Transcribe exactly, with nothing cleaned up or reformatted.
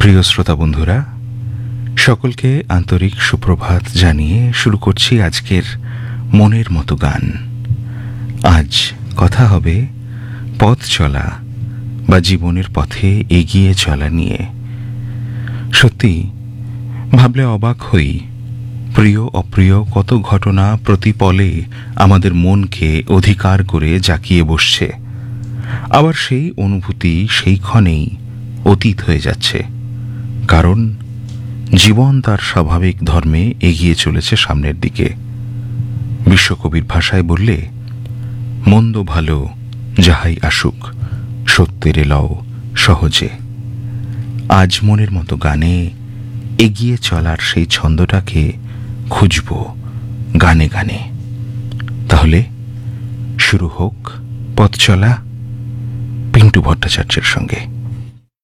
প্রিয় শ্রোতা বন্ধুরা, সকলকে আন্তরিক সুপ্রভাত জানিয়ে শুরু করছি আজকের মনের মতো গান। আজ কথা হবে পথ চলা বা জীবনের পথে এগিয়ে চলা নিয়ে। সত্যি ভাবলে অবাক হই, প্রিয় অপ্রিয় কত ঘটনা প্রতি পলে আমাদের মনকে অধিকার করে জাকিয়ে বসছে। আবার সেই অনুভূতি সেই ক্ষণেই অতীত হয়ে যাচ্ছে, কারণ জীবন তার স্বাভাবিক ধর্মে এগিয়ে চলেছে সামনের দিকে। বিশ্বকবির ভাষায় বললে, মন্দ ভালো যাহাই আসুক, সত্যের লও সহজে। আজ মনের মতো গানে এগিয়ে চলার সেই ছন্দটাকে খুঁজব গানে গানে। তাহলে শুরু হোক পথ চলা পিন্টু ভট্টাচার্যের সঙ্গে।